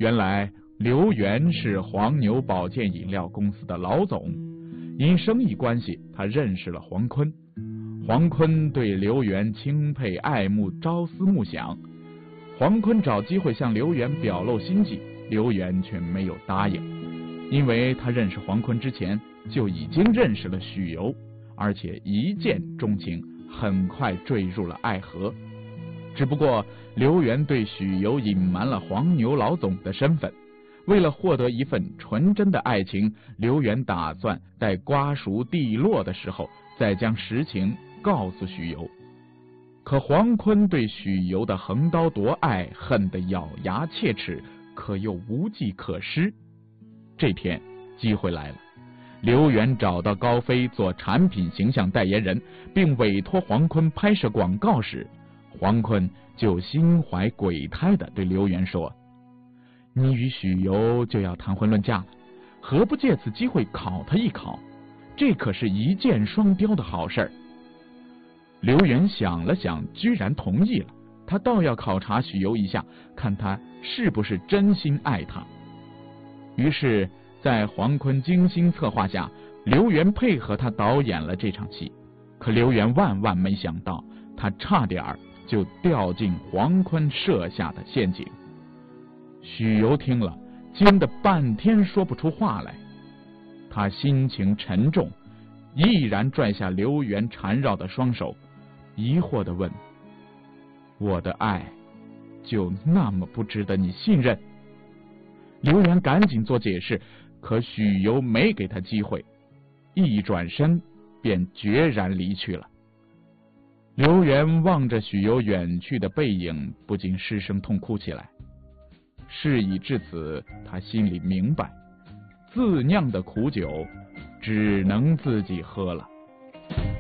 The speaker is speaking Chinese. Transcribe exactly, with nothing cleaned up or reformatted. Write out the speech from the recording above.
原来刘源是黄牛保健饮料公司的老总，因生意关系，他认识了黄坤。黄坤对刘源钦佩爱慕，朝思暮想。黄坤找机会向刘源表露心迹，刘源却没有答应，因为他认识黄坤之前就已经认识了许由，而且一见钟情，很快坠入了爱河。只不过刘源对许由隐瞒了黄牛老总的身份，为了获得一份纯真的爱情，刘源打算在瓜熟蒂落的时候再将实情告诉许由。可黄坤对许由的横刀夺爱恨得咬牙切齿，可又无计可施。这天机会来了，刘源找到高飞做产品形象代言人，并委托黄坤拍摄广告时，黄坤就心怀鬼胎地对刘源说：你与许由就要谈婚论嫁了，何不借此机会考他一考？这可是一箭双雕的好事儿。刘源想了想，居然同意了。他倒要考察许由一下，看他是不是真心爱他。于是在黄坤精心策划下，刘源配合他导演了这场戏。可刘源万万没想到，他差点就掉进黄坤设下的陷阱。许由听了，惊得半天说不出话来。他心情沉重，毅然拽下刘源缠绕的双手，疑惑地问：我的爱就那么不值得你信任？刘源赶紧做解释，可许由没给他机会，一转身便决然离去了。刘源望着许由远去的背影，不禁失声痛哭起来。事已至此，他心里明白，自酿的苦酒只能自己喝了。